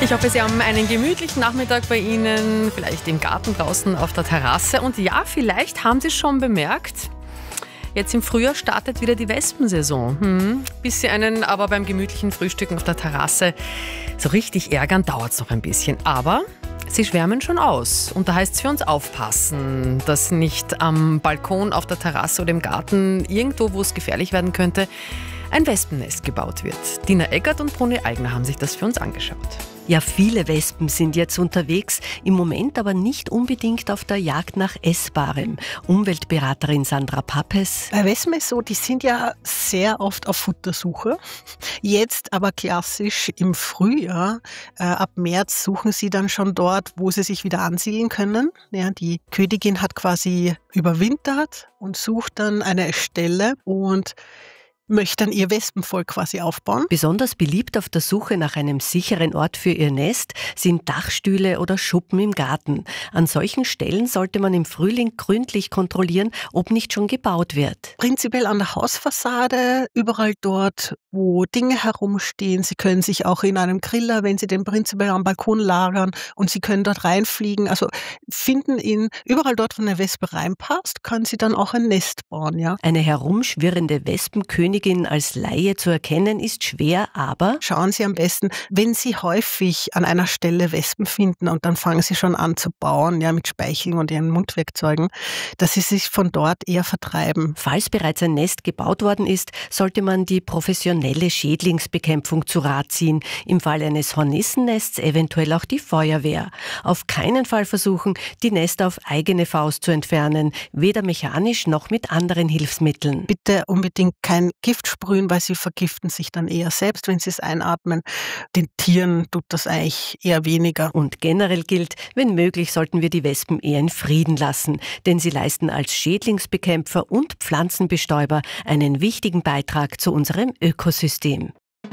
Ich hoffe, Sie haben einen gemütlichen Nachmittag bei Ihnen, vielleicht im Garten draußen auf der Terrasse. Und ja, vielleicht haben Sie es schon bemerkt, jetzt im Frühjahr startet wieder die Wespensaison. Bis Sie einen aber beim gemütlichen Frühstücken auf der Terrasse so richtig ärgern, dauert es noch ein bisschen. Aber sie schwärmen schon aus. Und da heißt es für uns aufpassen, dass nicht am Balkon, auf der Terrasse oder im Garten, irgendwo, wo es gefährlich werden könnte, ein Wespennest gebaut wird. Dina Eggert und Bruni Eigner haben sich das für uns angeschaut. Ja, viele Wespen sind jetzt unterwegs, im Moment aber nicht unbedingt auf der Jagd nach Essbarem. Umweltberaterin Sandra Pappes. Bei Wespen ist so, die sind ja sehr oft auf Futtersuche. Jetzt aber klassisch im Frühjahr, ab März suchen sie dann schon dort, wo sie sich wieder ansiedeln können. Ja, die Königin hat quasi überwintert und sucht dann eine Stelle und möchte dann ihr Wespenvolk quasi aufbauen. Besonders beliebt auf der Suche nach einem sicheren Ort für ihr Nest sind Dachstühle oder Schuppen im Garten. An solchen Stellen sollte man im Frühling gründlich kontrollieren, ob nicht schon gebaut wird. Prinzipiell an der Hausfassade, überall dort, wo Dinge herumstehen. Sie können sich auch in einem Griller, wenn Sie den prinzipiell am Balkon lagern, und Sie können dort reinfliegen. Also finden ihn überall dort, wo eine Wespe reinpasst, können Sie dann auch ein Nest bauen. Ja? Eine herumschwirrende Wespenkönigin als Laie zu erkennen ist schwer, aber schauen Sie am besten, wenn Sie häufig an einer Stelle Wespen finden und dann fangen Sie schon an zu bauen, ja, mit Speicheln und Ihren Mundwerkzeugen, dass Sie sich von dort eher vertreiben. Falls bereits ein Nest gebaut worden ist, sollte man die professionelle Schädlingsbekämpfung zu Rat ziehen. Im Fall eines Hornissennests eventuell auch die Feuerwehr. Auf keinen Fall versuchen, die Nester auf eigene Faust zu entfernen, weder mechanisch noch mit anderen Hilfsmitteln. Bitte unbedingt kein Gift sprühen, weil sie vergiften sich dann eher selbst, wenn sie es einatmen. Den Tieren tut das eigentlich eher weniger. Und generell gilt, wenn möglich, sollten wir die Wespen eher in Frieden lassen, denn sie leisten als Schädlingsbekämpfer und Pflanzenbestäuber einen wichtigen Beitrag zu unserem Ökosystem.